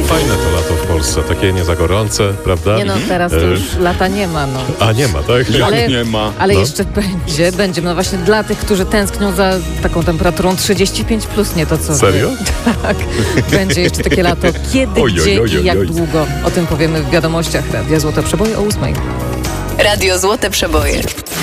fajne to lato w Polsce, takie nie za gorące, prawda? Nie no, teraz to już lata nie ma, no. A nie ma, tak? Nie ma. Ale No. jeszcze będzie, no właśnie dla tych, którzy tęsknią za taką temperaturą 35 plus, nie to co Serio? Tak, będzie jeszcze takie lato. Kiedy, Oj, gdzie oj, oj, i jak oj. długo? O tym powiemy w wiadomościach Radia Złote Przeboje o 8:00. Radio Złote Przeboje.